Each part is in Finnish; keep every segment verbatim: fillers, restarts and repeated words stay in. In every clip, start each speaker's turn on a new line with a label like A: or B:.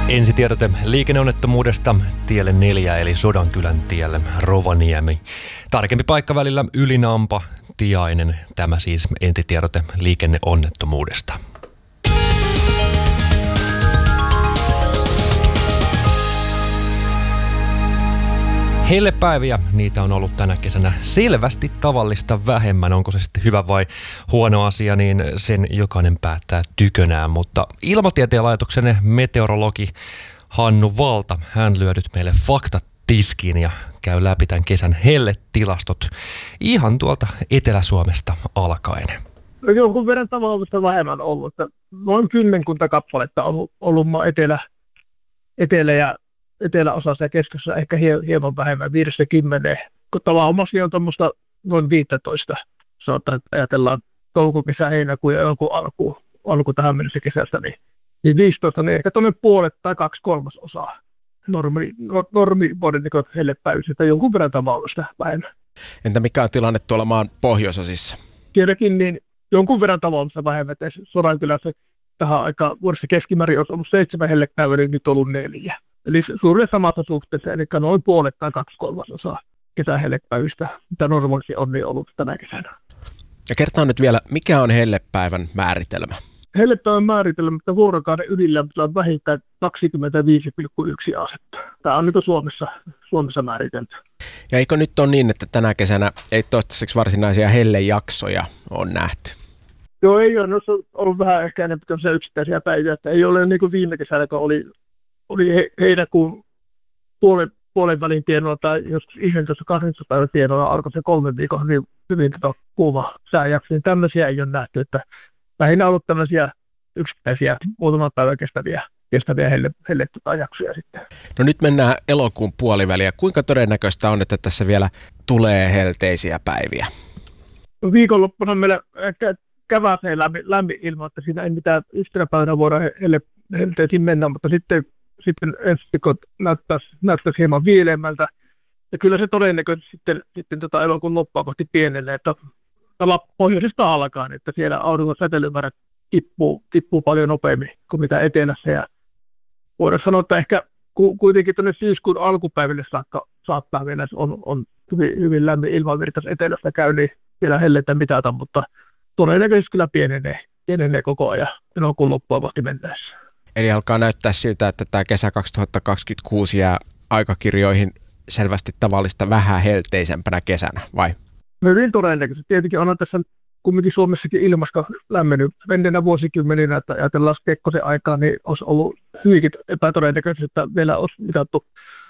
A: Ensitiedote liikenneonnettomuudesta tielle neljä eli Sodankylän tielle Rovaniemi. Tarkempi paikka välillä Ylinampa, Tiainen. Tämä siis ensitiedote liikenneonnettomuudesta. Hellepäiviä, niitä on ollut tänä kesänä selvästi tavallista vähemmän. Onko se sitten hyvä vai huono asia, niin sen jokainen päättää tykönään. Mutta Ilmatieteen laitoksen meteorologi Hannu Valta, hän lyö nyt meille faktat tiskiin ja käy läpi tämän kesän helletilastot ihan tuolta Etelä-Suomesta alkaen.
B: Jonkun verran tavallista vähemmän ollut. Noin kymmenkunta kappaletta on ollut, ollut etelä, etelä ja eteläosassa ja keskessä ehkä hieman vähemmän, viidestä kymmeneen. Kun tavallaan on tuommoista noin viisitoista, sanotaan, että ajatellaan touko, kesä, heinäkuun ja jonkun alku, alku tähän mennessä kesästä, niin, niin viisitoista, niin ehkä tuonne puolet tai kaksi kolmasosaa normi, normivuoden niin hellepäivistä, jonkun verran tavallista vähemmän.
C: Entä mikä on tilanne tuolla maan pohjoisosissa?
B: Sielläkin niin jonkun verran tavallista vähemmän, että Sodankylässä tähän aikaan vuodessa keskimäärin on ollut seitsemän hellepäivää, niin nyt on ollut neljä. Eli suurin samat suhteet, eli noin puolet tai kaksi kolmasosaa kesähellepäivistä, mitä normaalisti on niin ollut tänä kesänä.
C: Ja kertaa nyt vielä, mikä on hellepäivän määritelmä?
B: Hellepäivän määritelmä, että vuorokauden ylilämpötila on vähintään kaksikymmentäviisi pilkku yksi astetta. Tämä on nyt Suomessa, Suomessa määritelty.
C: Ja eikö nyt ole niin, että tänä kesänä ei toistaiseksi varsinaisia hellejaksoja ole nähty?
B: Joo, ei ole. No, on ollut vähän ehkä enemmän tämmöisiä yksittäisiä päiviä, että ei ole niin kuin viime kesänä, kun oli oli he, heinäkuun puolen, puolen välin tienoilla tai jos yhdentoista kahdeksantoista päivän tienoilla alkoi se kolmen viikon hyvin, hyvin kuuma sääjakso, niin tämmöisiä ei ole nähty, että lähinnä ollut tämmöisiä yksittäisiä muutaman päivän kestäviä, kestäviä helle, hellejaksoja sitten.
C: No nyt mennään elokuun puoliväliä. Kuinka todennäköistä on, että tässä vielä tulee helteisiä päiviä?
B: No viikonloppuna meillä ehkä käväseen lämmin, lämmin ilma, että siinä ei mitään yhtenä päivänä voida helle, helteisiin mennä, mutta sitten sitten ensi viikot näyttäisi, näyttäisi hieman viileämmältä. Ja kyllä se todennäköisesti sitten, sitten tota elokuun loppua kohti pienenee, että pohjoisesta alkaen, että siellä auringon säteilymäärät tippuu, tippuu paljon nopeammin kuin mitä etelässä. Ja voidaan sanoa, että ehkä kuitenkin tuonne syyskuun alkupäiville saakka saattaa vielä, että on, on hyvin, hyvin lämmin ilmavirta etelästä käy, niin vielä hellettä mitata, mutta todennäköisesti kyllä pienenee, pienenee koko ajan elokuun loppua kohti mennessä.
C: Eli alkaa näyttää siltä, että tämä kesä kaksituhattakaksikymmentäkuusi jää aikakirjoihin selvästi tavallista vähän helteisempänä kesänä, vai?
B: Hyvin todennäköisesti. Tietenkin on tässä kumminkin Suomessakin ilmaska lämmennyt menneenä vuosikymmeninä, että ajatellaan Kekkosen aikaa, niin olisi ollut hyvinkin epätodennäköisesti, että vielä olisi mitattu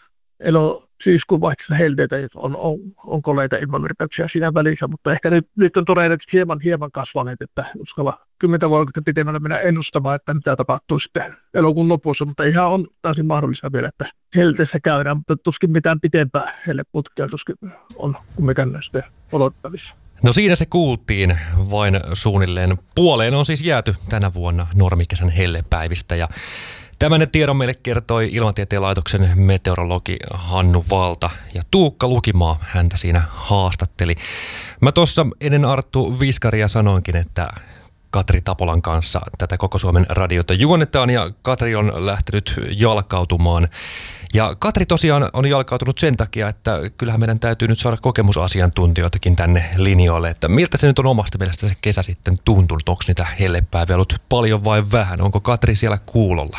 B: elo syyskuun vaihteessa helteitä, on, on, on koleita ilmanvirtauksia siinä välissä, mutta ehkä nyt, nyt on todennäköisesti hieman, hieman kasvaneet, että uskalla kymmentä vuotta pitemmällä mennä ennustamaan, että mitä tapahtuu sitten elokuun lopussa, mutta ihan on täysin mahdollista vielä, että helteessä käydään, mutta tuskin mitään pitempää helleputkia tuskin on kumminkaan näistä odottavissa.
A: No siinä se kuultiin, vain suunnilleen puoleen on siis jääty tänä vuonna normikesän hellepäivistä ja tämän tiedon meille kertoi Ilmatieteen laitoksen meteorologi Hannu Valta ja Tuukka Lukimaa häntä siinä haastatteli. Mä tuossa ennen Arttu Viskaria sanoinkin, että Katri Tapolan kanssa tätä Koko Suomen radiota juonnetaan ja Katri on lähtenyt jalkautumaan. Ja Katri tosiaan on jalkautunut sen takia, että kyllähän meidän täytyy nyt saada kokemusasiantuntijoitakin tänne linjoille, että miltä se nyt on omasta mielestä se kesä sitten tuntunut, onko niitä hellepäiviä ollut paljon vai vähän, onko Katri siellä kuulolla?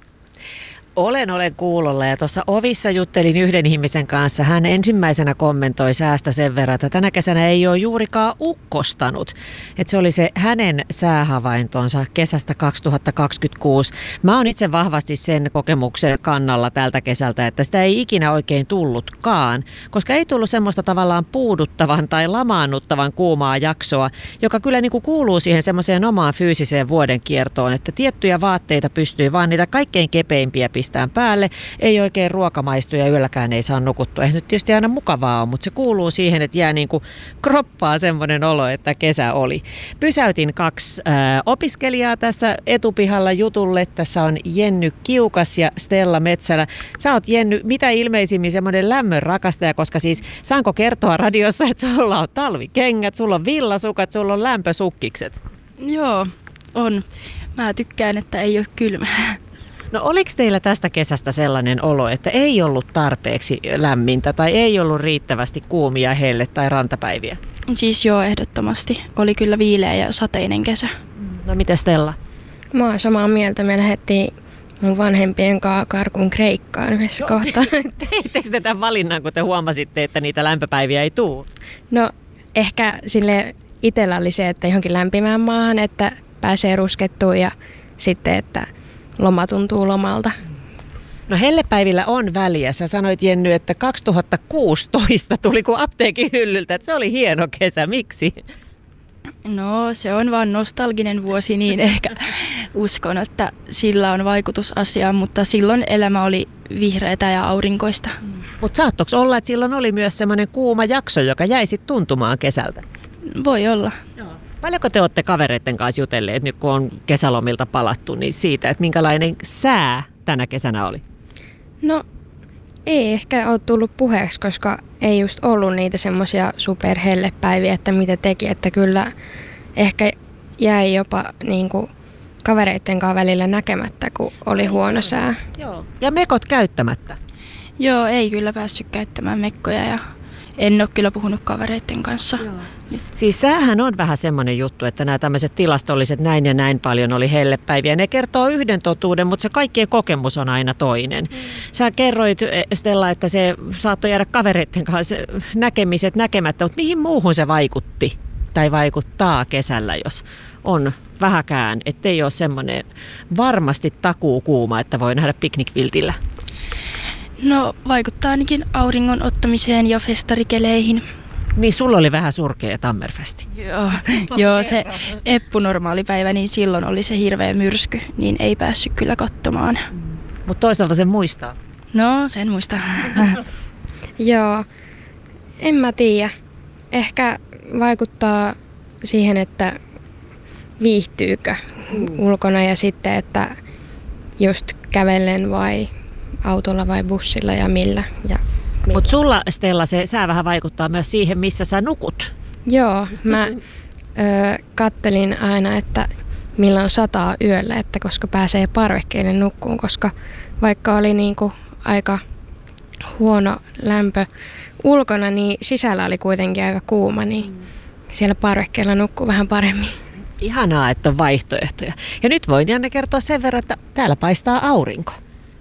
D: Olen, olen kuulolla ja tuossa ovissa juttelin yhden ihmisen kanssa. Hän ensimmäisenä kommentoi säästä sen verran, että tänä kesänä ei ole juurikaan ukkostanut. Että se oli se hänen säähavaintonsa kesästä kaksituhattakaksikymmentäkuusi. Mä oon itse vahvasti sen kokemuksen kannalla tältä kesältä, että sitä ei ikinä oikein tullutkaan, koska ei tullut semmoista tavallaan puuduttavan tai lamaannuttavan kuumaa jaksoa, joka kyllä niin kuin kuuluu siihen semmoiseen omaan fyysiseen vuoden kiertoon, että tiettyjä vaatteita pystyy vaan niitä kaikkein kepeimpiä pistään päälle, ei oikein ruokamaistu ja yölläkään ei saa nukuttua. Eihän se tietysti aina mukavaa ole, mutta se kuuluu siihen, että jää niin kuin kroppaa semmoinen olo, että kesä oli. Pysäytin kaksi ää, opiskelijaa tässä etupihalla jutulle. Tässä on Jenny Kiukas ja Stella Metsälä. Sä oot, Jenny, mitä ilmeisimmin semmoinen lämmön rakastaja, koska siis saanko kertoa radiossa, että sulla on talvikengät, sulla on villasukat, sulla on lämpösukkikset?
E: Joo, on. Mä tykkään, että ei ole kylmä.
D: No oliko teillä tästä kesästä sellainen olo, että ei ollut tarpeeksi lämmintä tai ei ollut riittävästi kuumia helle- tai rantapäiviä?
E: Siis joo, ehdottomasti. Oli kyllä viileä ja sateinen kesä.
D: No miten Stella?
F: Mä oon samaa mieltä. Me lähdettiin mun vanhempien kanssa karkuun Kreikkaan yhdessä kohtaa.
D: Teittekö te tämän valinnan, kun te huomasitte, että niitä lämpöpäiviä ei tule?
F: No ehkä sille itsellä oli se, että johonkin lämpimään maahan, että pääsee ruskettuun ja sitten, että loma tuntuu lomalta.
D: No hellepäivillä on väliä. Sä sanoit, Jenny, että kaksituhattakuusitoista tuli kuin apteekin hyllyltä, että se oli hieno kesä. Miksi?
E: No se on vaan nostalginen vuosi, niin ehkä uskon, että sillä on vaikutus asiaan, mutta silloin elämä oli vihreätä ja aurinkoista.
D: Mutta saattoiko olla, että silloin oli myös semmoinen kuuma jakso, joka jäi sitten tuntumaan kesältä?
E: Voi olla.
D: Paljonko te olette kavereiden kanssa jutelleet, nyt kun on kesälomilta palattu, niin siitä, että minkälainen sää tänä kesänä oli?
F: No ei ehkä ole tullut puheeksi, koska ei just ollut niitä semmoisia superhellepäiviä, että mitä teki, että kyllä ehkä jäi jopa niin kuin kavereiden kanssa välillä näkemättä, kun oli huono sää.
D: Joo. Ja mekot käyttämättä?
E: Joo, ei kyllä päässyt käyttämään mekkoja ja en ole kyllä puhunut kavereiden kanssa.
D: Joo. Siis säähän on vähän semmoinen juttu, että nämä tämmöiset tilastolliset näin ja näin paljon oli hellepäiviä. Ne kertoo yhden totuuden, mutta se kaikkien kokemus on aina toinen. Mm. Sä kerroit, Stella, että se saattoi jäädä kavereiden kanssa näkemiset näkemättä, mutta mihin muuhun se vaikutti tai vaikuttaa kesällä, jos on vähäkään, ettei ole semmoinen varmasti takuu kuuma, että voi nähdä piknikviltillä?
E: No vaikuttaa ainakin auringon ottamiseen ja festarikeleihin.
D: Niin sulla oli vähän surkea Tammerfesti.
E: Joo, joo, se eppunormaalipäivä, niin silloin oli se hirveä myrsky, niin ei päässyt kyllä katsomaan.
D: Mm. Mutta toisaalta sen muistaa.
E: No, sen muistaa.
F: Joo, en mä tiedä. Ehkä vaikuttaa siihen, että viihtyykö mm. ulkona ja sitten, että just kävellen vai autolla vai bussilla ja millä. Ja
D: mutta sulla, Stella, se sää vähän vaikuttaa myös siihen, missä sä nukut.
F: Joo, mä ö, kattelin aina, että milloin sataa yöllä, että koska pääsee parvekkeelle nukkuun, koska vaikka oli niinku aika huono lämpö ulkona, niin sisällä oli kuitenkin aika kuuma, niin siellä parvekkeella nukkuu vähän paremmin.
D: Ihanaa, että on vaihtoehtoja. Ja nyt voin Janne kertoa sen verran, että täällä paistaa aurinko.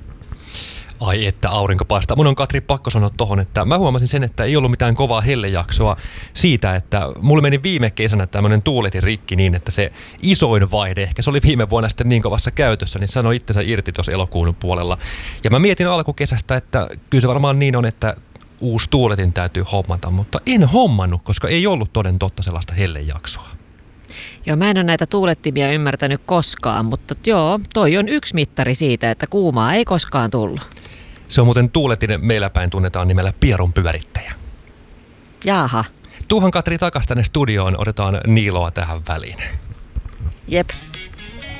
A: Ai että aurinko paistaa. Mun on Katri pakko sanoa tohon, että mä huomasin sen, että ei ollut mitään kovaa hellejaksoa siitä, että mulla meni viime kesänä tämmönen tuuletin rikki niin, että se isoin vaihde, ehkä se oli viime vuonna sitten niin kovassa käytössä, niin sanoi itsensä irti tuossa elokuun puolella. Ja mä mietin alkukesästä, että kyllä se varmaan niin on, että uusi tuuletin täytyy hommata, mutta en hommannut, koska ei ollut toden totta sellaista hellejaksoa.
D: Joo, mä en ole näitä tuulettimia ymmärtänyt koskaan, mutta joo, toi on yksi mittari siitä, että kuumaa ei koskaan tullut.
A: Se on muuten tuuletin, meillä päin tunnetaan nimellä pierun pyörittäjä.
D: Jaaha.
A: Tuuhan Katri takas tänne studioon, otetaan Niiloa tähän väliin.
D: Jep.